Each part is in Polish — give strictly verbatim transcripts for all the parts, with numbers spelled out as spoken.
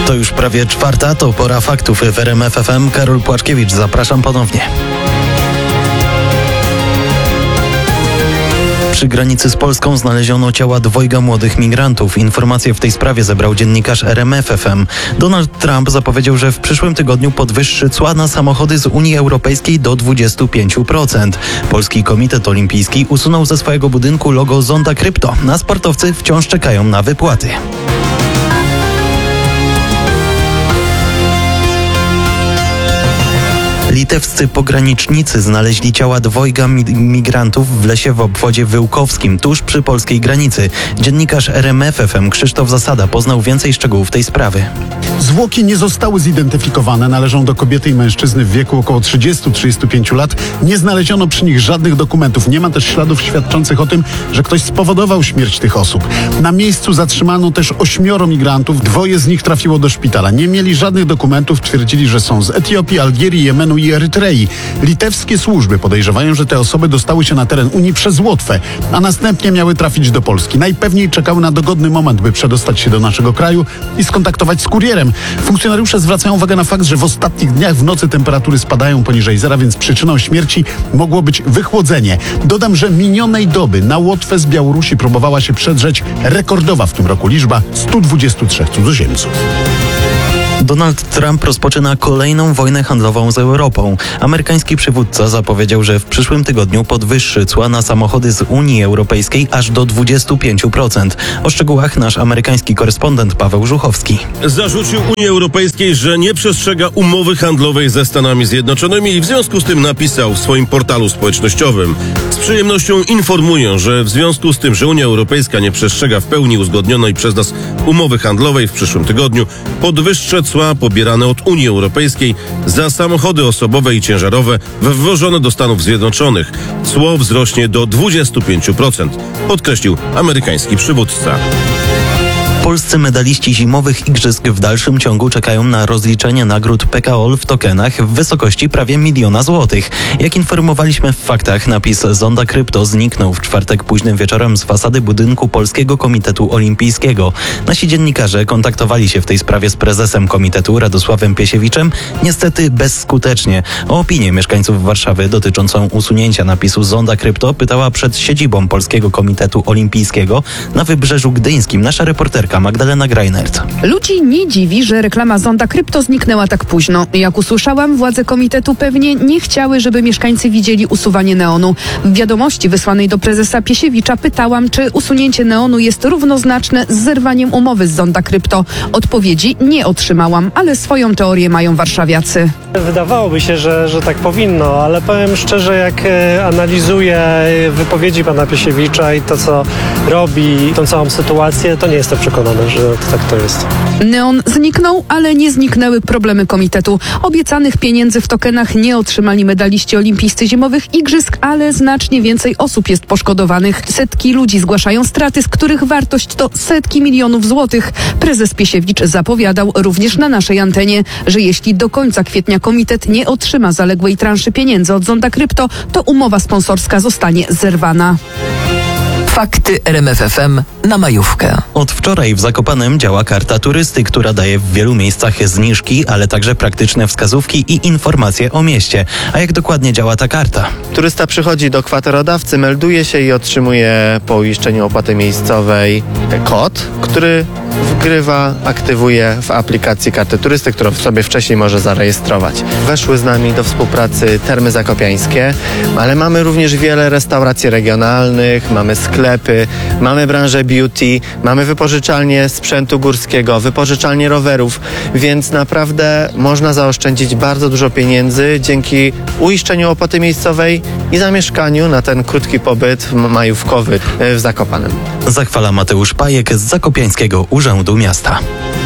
To już prawie czwarta, to pora faktów w R M F F M. Karol Płaczkiewicz, zapraszam ponownie. Przy granicy z Polską znaleziono ciała dwojga młodych migrantów. Informacje w tej sprawie zebrał dziennikarz R M F F M. Donald Trump zapowiedział, że w przyszłym tygodniu podwyższy cła na samochody z Unii Europejskiej do dwudziestu pięciu procent. Polski Komitet Olimpijski usunął ze swojego budynku logo Zonda Krypto, a sportowcy wciąż czekają na wypłaty. Litewscy pogranicznicy znaleźli ciała dwojga migrantów w lesie w obwodzie wyłkowskim, tuż przy polskiej granicy. Dziennikarz R M F F M Krzysztof Zasada poznał więcej szczegółów tej sprawy. Zwłoki nie zostały zidentyfikowane, należą do kobiety i mężczyzny w wieku około trzydziestu do trzydziestu pięciu lat. Nie znaleziono przy nich żadnych dokumentów. Nie ma też śladów świadczących o tym, że ktoś spowodował śmierć tych osób. Na miejscu zatrzymano też ośmioro migrantów. Dwoje z nich trafiło do szpitala. Nie mieli żadnych dokumentów. Twierdzili, że są z Etiopii, Algierii, Jemenu i Erytrei. Litewskie służby podejrzewają, że te osoby dostały się na teren Unii przez Łotwę, a następnie miały trafić do Polski. Najpewniej czekały na dogodny moment, by przedostać się do naszego kraju i skontaktować z kurierem. Funkcjonariusze zwracają uwagę na fakt, że w ostatnich dniach w nocy temperatury spadają poniżej zera, więc przyczyną śmierci mogło być wychłodzenie. Dodam, że minionej doby na Łotwę z Białorusi próbowała się przedrzeć rekordowa w tym roku liczba stu dwudziestu trzech cudzoziemców. Donald Trump rozpoczyna kolejną wojnę handlową z Europą. Amerykański przywódca zapowiedział, że w przyszłym tygodniu podwyższy cła na samochody z Unii Europejskiej aż do dwudziestu pięciu procent. O szczegółach nasz amerykański korespondent Paweł Żuchowski. Zarzucił Unii Europejskiej, że nie przestrzega umowy handlowej ze Stanami Zjednoczonymi i w związku z tym napisał w swoim portalu społecznościowym: z przyjemnością informuję, że w związku z tym, że Unia Europejska nie przestrzega w pełni uzgodnionej przez nas umowy handlowej, w przyszłym tygodniu podwyższę cła pobierane od Unii Europejskiej za samochody osobowe i ciężarowe wwożone do Stanów Zjednoczonych. Cło wzrośnie do dwudziestu pięciu procent, podkreślił amerykański przywódca. Polscy medaliści zimowych igrzysk w dalszym ciągu czekają na rozliczenie nagród P K O L w tokenach w wysokości prawie miliona złotych. Jak informowaliśmy w faktach, napis Zonda Krypto zniknął w czwartek późnym wieczorem z fasady budynku Polskiego Komitetu Olimpijskiego. Nasi dziennikarze kontaktowali się w tej sprawie z prezesem komitetu Radosławem Piesiewiczem, niestety bezskutecznie. O opinię mieszkańców Warszawy dotyczącą usunięcia napisu Zonda Krypto pytała przed siedzibą Polskiego Komitetu Olimpijskiego na Wybrzeżu Gdyńskim nasza reporterka Magdalena Greinert. Ludzi nie dziwi, że reklama Zonda Krypto zniknęła tak późno. Jak usłyszałam, władze komitetu pewnie nie chciały, żeby mieszkańcy widzieli usuwanie neonu. W wiadomości wysłanej do prezesa Piesiewicza pytałam, czy usunięcie neonu jest równoznaczne z zerwaniem umowy z Zonda Krypto. Odpowiedzi nie otrzymałam, ale swoją teorię mają warszawiacy. Wydawałoby się, że, że tak powinno, ale powiem szczerze, jak e, analizuję wypowiedzi pana Piesiewicza i to, co robi, tą całą sytuację, to nie jestem przekonany, że tak to jest. Neon zniknął, ale nie zniknęły problemy komitetu. Obiecanych pieniędzy w tokenach nie otrzymali medaliści olimpijscy zimowych igrzysk, ale znacznie więcej osób jest poszkodowanych. Setki ludzi zgłaszają straty, z których wartość to setki milionów złotych. Prezes Piesiewicz zapowiadał również na naszej antenie, że jeśli do końca kwietnia komitet nie otrzyma zaległej transzy pieniędzy od Zonda Krypto, to umowa sponsorska zostanie zerwana. Fakty R M F F M na majówkę. Od wczoraj w Zakopanem działa karta turysty, która daje w wielu miejscach zniżki, ale także praktyczne wskazówki i informacje o mieście. A jak dokładnie działa ta karta? Turysta przychodzi do kwaterodawcy, melduje się i otrzymuje po uiszczeniu opłaty miejscowej kod, który wgrywa, aktywuje w aplikacji karty turysty, którą sobie wcześniej może zarejestrować. Weszły z nami do współpracy Termy Zakopiańskie, ale mamy również wiele restauracji regionalnych, mamy sklepy, mamy branżę beauty, mamy wypożyczalnie sprzętu górskiego, wypożyczalnie rowerów, więc naprawdę można zaoszczędzić bardzo dużo pieniędzy dzięki uiszczeniu opłaty miejscowej i zamieszkaniu na ten krótki pobyt majówkowy w Zakopanem. Zachwala Mateusz Pajek z Zakopiańskiego Urzędu Miasta.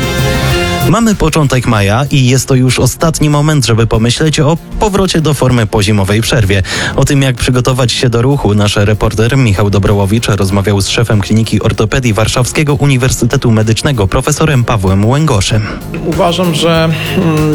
Mamy początek maja i jest to już ostatni moment, żeby pomyśleć o powrocie do formy po zimowej przerwie. O tym, jak przygotować się do ruchu, nasz reporter Michał Dobrołowicz rozmawiał z szefem Kliniki Ortopedii Warszawskiego Uniwersytetu Medycznego, profesorem Pawłem Łęgoszem. Uważam, że hmm,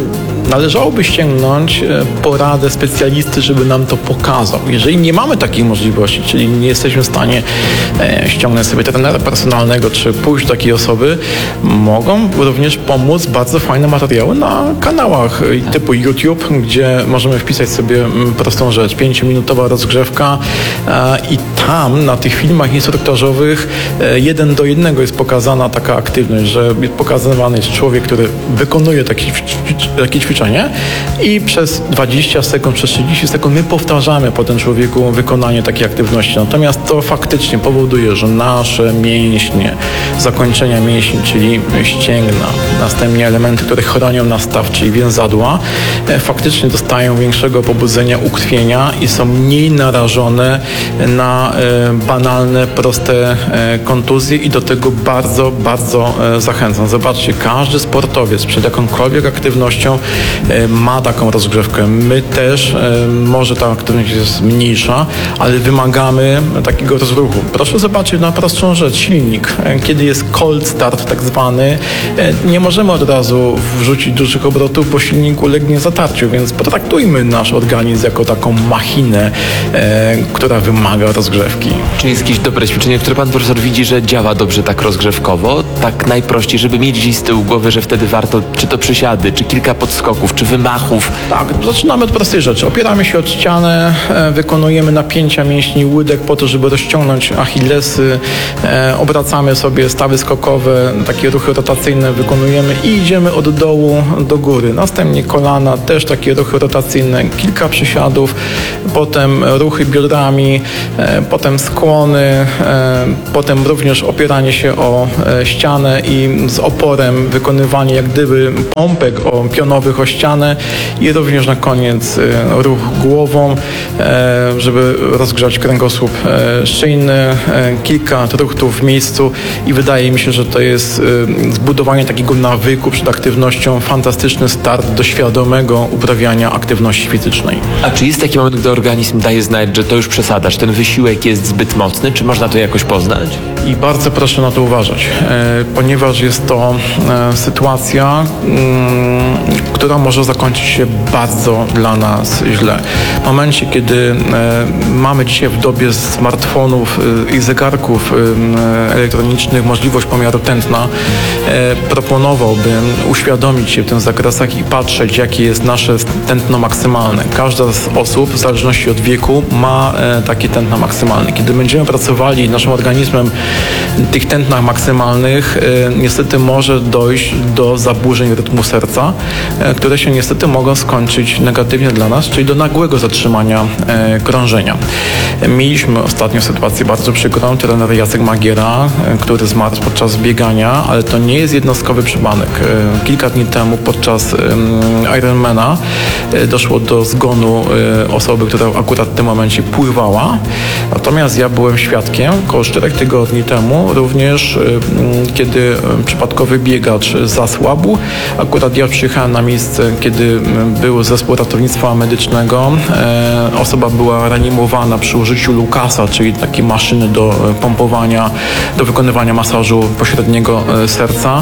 należałoby sięgnąć e, poradę specjalisty, żeby nam to pokazał. Jeżeli nie mamy takiej możliwości, czyli nie jesteśmy w stanie e, ściągnąć sobie trenera personalnego, czy pójść do takiej osoby, mogą również pomóc bardzo fajne materiały na kanałach typu YouTube, gdzie możemy wpisać sobie prostą rzecz, pięciominutowa rozgrzewka e, i tam na tych filmach instruktażowych e, jeden do jednego jest pokazana taka aktywność, że pokazywany jest człowiek, który wykonuje takie, takie ćwiczenie i przez dwadzieścia sekund, przez trzydzieści sekund my powtarzamy po tym człowieku wykonanie takiej aktywności. Natomiast to faktycznie powoduje, że nasze mięśnie, zakończenia mięśni, czyli ścięgna, następnie elementy, które chronią nas staw, czyli więzadła, e, faktycznie dostają większego pobudzenia, ukrwienia i są mniej narażone na e, banalne, proste e, kontuzje i do tego bardzo, bardzo e, zachęcam. Zobaczcie, każdy sportowiec przed jakąkolwiek aktywnością e, ma taką rozgrzewkę. My też, e, może ta aktywność jest mniejsza, ale wymagamy takiego rozruchu. Proszę zobaczyć na prostszą rzecz, silnik. E, kiedy jest cold start tak zwany, e, nie możemy od razu wrzucić dużych obrotów, bo silnik ulegnie zatarciu, więc potraktujmy nasz organizm jako taką machinę, e, która wymaga rozgrzewki. Czy jest jakieś dobre ćwiczenie, które pan profesor widzi, że działa dobrze tak rozgrzewkowo, tak najprościej, żeby mieć gdzieś z tyłu głowy, że wtedy warto, czy to przysiady, czy kilka podskoków, czy wymachów? Tak, zaczynamy od prostej rzeczy. Opieramy się od ściany, e, wykonujemy napięcia mięśni łydek po to, żeby rozciągnąć achillesy, e, obracamy sobie stawy skokowe, takie ruchy rotacyjne wykonujemy i idziemy od dołu do góry. Następnie kolana, też takie ruchy rotacyjne, kilka przysiadów, potem ruchy biodrami, e, potem skłony, e, potem również opieranie się o e, ścianę i z oporem wykonywanie jak gdyby pompek o pionowych o ścianę i również na koniec e, ruch głową, e, żeby rozgrzać kręgosłup e, szyjny, e, kilka ruchów w miejscu i wydaje mi się, że to jest e, zbudowanie takiego nawyku przed aktywnością, fantastyczny start do świadomego uprawiania aktywności fizycznej. A czy jest taki moment, gdy organizm daje znać, że to już przesada, że ten wysiłek jest zbyt mocny? Czy można to jakoś poznać? I bardzo proszę na to uważać, e, ponieważ jest to e, sytuacja, mm, która może zakończyć się bardzo dla nas źle. W momencie, kiedy e, mamy dzisiaj w dobie smartfonów e, i zegarków e, elektronicznych możliwość pomiaru tętna, e, proponowałbym uświadomić się w tych zakresach i patrzeć, jakie jest nasze tętno maksymalne. Każda z osób, w zależności od wieku, ma e, takie tętno maksymalne. Kiedy będziemy pracowali naszym organizmem w tych tętnach maksymalnych, e, niestety może dojść do zaburzeń rytmu serca, e, które się niestety mogą skończyć negatywnie dla nas, czyli do nagłego zatrzymania e, krążenia. E, mieliśmy ostatnio sytuację bardzo przykrą, trener Jacek Magiera, e, który zmarł podczas biegania, ale to nie jest jednostkowy przypadek. E, kilka dni temu podczas e, Ironmana e, doszło do zgonu e, osoby, która akurat w tym momencie pływała. Natomiast ja byłem świadkiem około czterech tygodni temu również, e, kiedy przypadkowy biegacz zasłabł. Akurat ja przyjechałem na miejsce, kiedy był zespół ratownictwa medycznego. E, osoba była reanimowana przy użyciu Lucasa, czyli takiej maszyny do pompowania, do wykonywania masażu pośredniego e, serca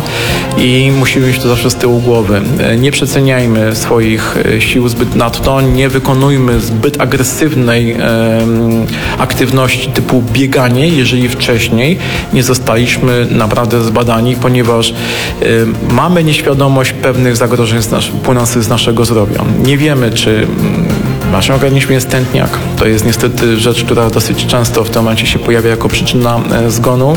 i musimy mieć to zawsze z tyłu głowy. E, nie przeceniajmy swoich e, sił zbyt nadto, nie wykonujmy zbyt agresywnej e, aktywności typu bieganie, jeżeli wcześniej nie zostaliśmy naprawdę zbadani, ponieważ e, mamy nieświadomość pewnych zagrożeń z nas, płynących z naszego zdrowia. Nie wiemy, czy w naszym organizmie jest tętniak. To jest niestety rzecz, która dosyć często w tym momencie się pojawia jako przyczyna e, zgonu.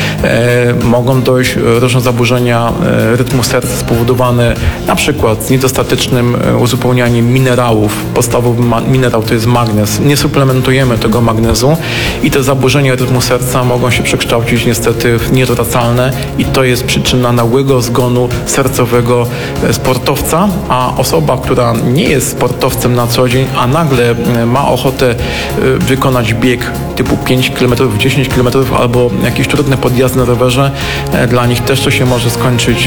E, mogą dojść różne zaburzenia e, rytmu serca spowodowane na przykład z niedostatecznym e, uzupełnianiem minerałów. Podstawowy ma- minerał to jest magnez. Nie suplementujemy tego magnezu i te zaburzenia rytmu serca mogą się przekształcić niestety w nieodwracalne i to jest przyczyna nagłego zgonu sercowego e, sportowca, a osoba, która nie jest sportowcem na co dzień, a nagle ma ochotę wykonać bieg typu pięć kilometrów, dziesięć kilometrów albo jakieś trudne podjazdy na rowerze, dla nich też to się może skończyć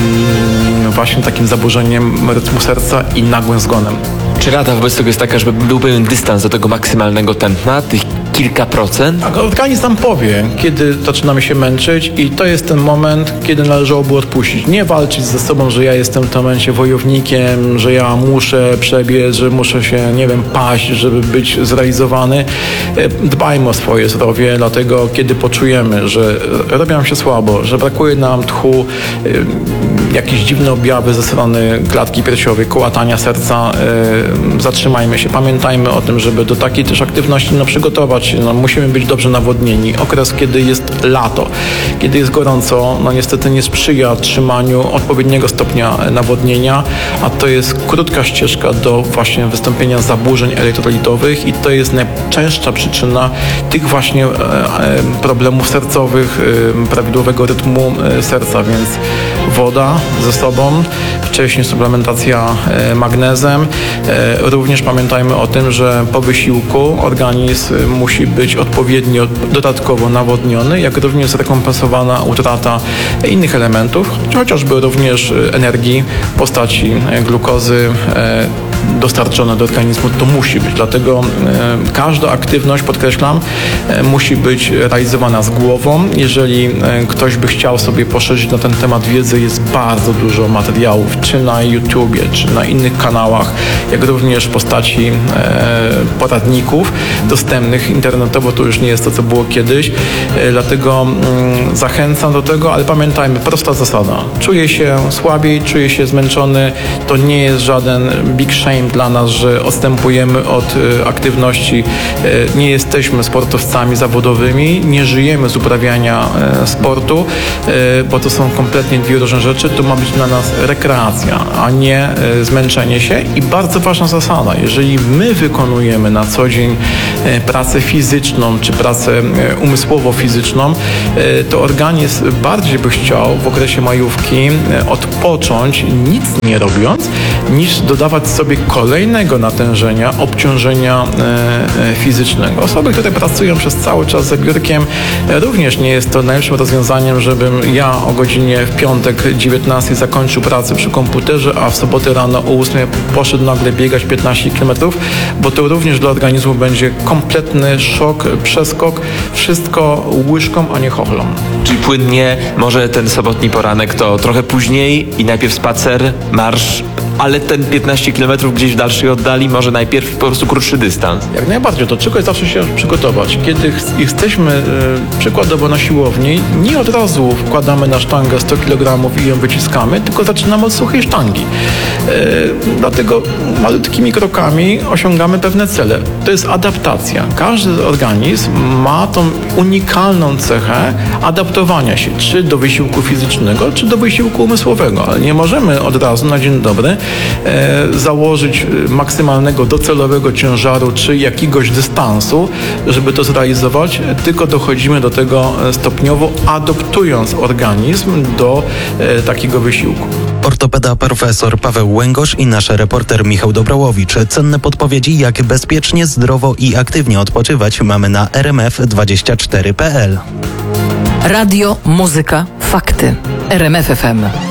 właśnie takim zaburzeniem rytmu serca i nagłym zgonem. Czy rada wobec tego jest taka, żeby był pewien dystans do tego maksymalnego tętna, tych kilka procent? Tak, organizm nam powie, kiedy zaczynamy się męczyć i to jest ten moment, kiedy należałoby odpuścić. Nie walczyć ze sobą, że ja jestem w tym momencie wojownikiem, że ja muszę przebiec, że muszę się, nie wiem, paść, żeby być zrealizowany. Dbajmy o swoje zdrowie, dlatego kiedy poczujemy, że robi nam się słabo, że brakuje nam tchu, jakieś dziwne objawy ze strony klatki piersiowej, kołatania serca, zatrzymajmy się. Pamiętajmy o tym, żeby do takiej też aktywności no, przygotować się. No, musimy być dobrze nawodnieni. Okres, kiedy jest lato, kiedy jest gorąco, no niestety nie sprzyja trzymaniu odpowiedniego stopnia nawodnienia, a to jest krótka ścieżka do właśnie wystąpienia zaburzeń elektrolitowych i to jest najczęstsza przyczyna tych właśnie problemów sercowych, prawidłowego rytmu serca, więc woda ze sobą, wcześniej suplementacja magnezem. Również pamiętajmy o tym, że po wysiłku organizm musi być odpowiednio dodatkowo nawodniony, jak również zrekompensowana utrata innych elementów, chociażby również energii w postaci glukozy dostarczone do organizmu. To musi być, dlatego e, każda aktywność, podkreślam, e, musi być realizowana z głową. Jeżeli e, ktoś by chciał sobie poszerzyć na ten temat wiedzy, jest bardzo dużo materiałów, czy na YouTubie, czy na innych kanałach, jak również w postaci e, poradników dostępnych internetowo. To już nie jest to, co było kiedyś, e, dlatego mm, zachęcam do tego, ale pamiętajmy, prosta zasada. Czuję się słabiej, czuję się zmęczony, to nie jest żaden big shame dla nas, że odstępujemy od y, aktywności, y, nie jesteśmy sportowcami zawodowymi, nie żyjemy z uprawiania y, sportu, y, bo to są kompletnie dwie różne rzeczy. To ma być dla nas rekreacja, a nie y, zmęczenie się. I bardzo ważna zasada, jeżeli my wykonujemy na co dzień y, pracę fizyczną, czy pracę y, umysłowo-fizyczną, y, to organizm bardziej by chciał w okresie majówki y, odpocząć, nic nie robiąc, niż dodawać sobie kolejnego natężenia, obciążenia e, e, fizycznego. Osoby, które pracują przez cały czas za biurkiem, e, również nie jest to najlepszym rozwiązaniem, żebym ja o godzinie w piątek dziewiętnastej zakończył pracę przy komputerze, a w sobotę rano o ósmej poszedł nagle biegać piętnaście kilometrów, bo to również dla organizmu będzie kompletny szok, przeskok, wszystko łyżką, a nie chochlą. Czyli płynnie, może ten sobotni poranek to trochę później i najpierw spacer, marsz, ale ten piętnaście kilometrów gdzieś w dalszej oddali, może najpierw po prostu krótszy dystans. Jak najbardziej, do czegoś zawsze się przygotować. Kiedy ch- jesteśmy e, przykładowo na siłowni, nie od razu wkładamy na sztangę sto kilogramów i ją wyciskamy, tylko zaczynamy od suchej sztangi. E, dlatego malutkimi krokami osiągamy pewne cele. To jest adaptacja. Każdy organizm ma tą unikalną cechę adaptowania się, czy do wysiłku fizycznego, czy do wysiłku umysłowego. Ale nie możemy od razu na dzień dobry e, założyć maksymalnego docelowego ciężaru czy jakiegoś dystansu, żeby to zrealizować, tylko dochodzimy do tego stopniowo, adaptując organizm do e, takiego wysiłku. Ortopeda profesor Paweł Łęgosz i nasz reporter Michał Dobrałowicz. Cenne podpowiedzi, jak bezpiecznie, zdrowo i aktywnie odpoczywać, mamy na r m f dwadzieścia cztery kropka p l. Radio, muzyka, fakty. R M F F M.